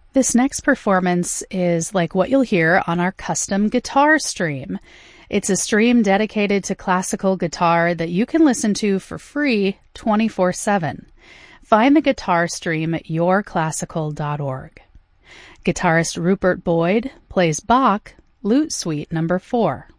This next performance is like what you'll hear on our custom guitar stream. It's a stream dedicated to classical guitar that you can listen to for free 24/7. Find the guitar stream at yourclassical.org. Guitarist Rupert Boyd plays Bach, Lute Suite No. 4.